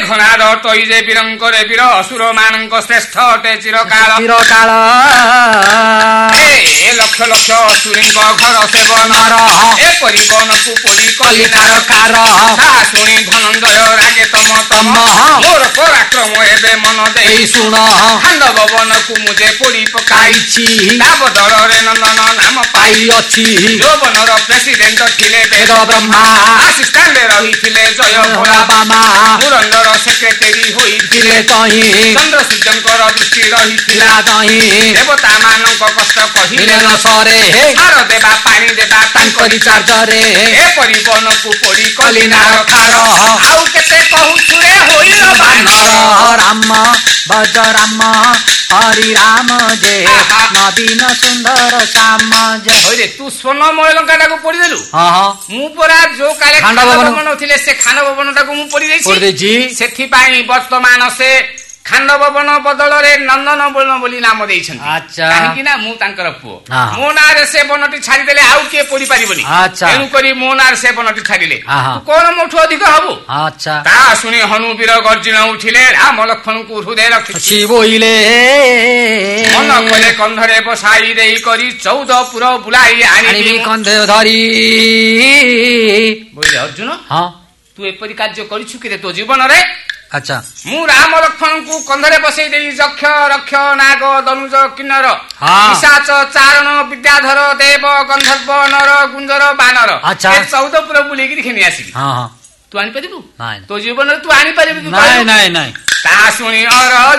ମେଘନାଦ ତଇ ଯେ ବୀରଙ୍କରେ ବୀର ଅସୁର ମାନଙ୍କ ଶ୍ରେଷ୍ଠ ଅଟେ ଚିରକାଳ ଏ ଲକ୍ଷ ଲକ୍ଷ ଅସୁରୀଙ୍କ ଘର ସେବନର ଏପରି ବନକୁ ପୋଡ଼ି କଲିନାର କାର ତାହା ଶୁଣି ଧନଞ୍ଜୟ ରାଗେ ତମ ମୋର ପରାକ୍ରମ ଏବେ ମନ ଦେଇ ଶୁଣ ଖାଣ୍ଡବ ବନକୁ ମୁଁ ଯେ ପୋଡ଼ି ପକାଇଛି ତା ବଦଳରେ ନନ୍ଦନ ନାମ ପାଇଅଛି ଯୌବନର ପ୍ରେସିଡେଣ୍ଟ ଥିଲେ ବେଦ ବ୍ରହ୍ମା ଆସିଷ୍ଟାଣ୍ଡ ରହିଥିଲେ ଜୟ ଭୋଳା ବାମା ପୁରନ୍ଦର ସେକ୍ରେଟେରୀ ହୋଇଥିଲେ ତହିଁ ଚନ୍ଦ୍ର ସୂର୍ଯ୍ୟଙ୍କର ଦୃଷ୍ଟି ରହିଥିଲା ତହିଁ ଦେବତା ମାନଙ୍କ କଷ୍ଟ କହିଲେ ନ ସରେ ସାର ଦେବା ପାଣି ଦେବା ତାଙ୍କରି ଚାର୍ଜରେ ଏପରି ବନକୁ ପୋଡ଼ି କଲିନାର ଖାର ଆଉ କେତେ କହୁଛୁ ରେ ହୋଇଲ ବାନର ରାମ ଭଜ ରାମ ହରି ରାମ ଯେ ନବୀନ ସୁନ୍ଦର ଶ୍ୟାମ ଯେ ହଇରେ ତୁ ସ୍ୱର୍ଣ୍ଣମୟ ଲଙ୍କାଟାକୁ ପୋଡ଼ିଦେଲୁ ମୁଁ ପରା ଯୋଉ କାଳେ ଖାଣ୍ଡବ ଭବନ ଥିଲେ ସେ ଖାଣ୍ଡବ ଭବନଟାକୁ ମୁଁ ପୋଡ଼ି ଦେଇଛି ସେଥିପାଇଁ ବର୍ତ୍ତମାନ ସେ ଖାଣ୍ଡବ ବନ ବଦଳରେ ନନ୍ଦନ ବନ ବୋଲି ନାମ ଦେଇଛନ୍ତି କାହିଁକି ନା ମୁଁ ତାଙ୍କର ପୁଅ ମୋ ନାଁରେ ସେ ବନଟି ଛାଡ଼ିଦେଲେ ଆଉ କିଏ ପୋଡ଼ି ପାରିବନି ତେଣୁକରି ମୋ ନାଁରେ ସେ ବନଟି ଛାଡ଼ିଲେ କଣ ମୋଠୁ ଅଧିକ ହବୁ ତା ଶୁଣି ହନୁବୀର ଗର୍ଜନ ଉଠିଲେ ରାମ ଲକ୍ଷ୍ମଣଙ୍କୁ ହୃଦୟ ରଖି ବୋଇଲେ ମନ କଲେ କନ୍ଧରେ ବସାଇ ଦେଇ କରି 14 ପୁର ବୁଲାଇ ଆଣିବି କନ୍ଧେ ଧରି ବୋଇଲେ ଅର୍ଜୁନ ତୁ ଏପରି କାର୍ଯ୍ୟ କରିଛୁ କି ରେ ତୋ ଜୀବନରେ ମୁଁ ରାମ ଲକ୍ଷ୍ମଣଙ୍କୁ କନ୍ଧରେ ବସେଇ ଦେଇ ଯକ୍ଷ ରକ୍ଷ ନାଗ ଦନୁଜ କିନ୍ନର ପିଶାଚ ଚାରଣ ବିଦ୍ୟାଧର ଦେବ ଗନ୍ଧର୍ବ ନର ଗୁଞ୍ଜର ବାନର 14 ପୁର ବୁଲେଇକିରି ଘେନି ଆସିବି ତୁ ଆଣିପାରିବୁ ତୋ ଜୀବନରେ ତୁ ଆଣିପାରିବୁ ତା ଶୁଣି